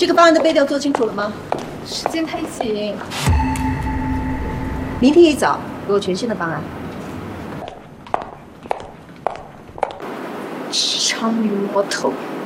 这个方案的备调做清楚了吗？ 时间太紧， 明天一早给我全新的方案。 职场女魔头。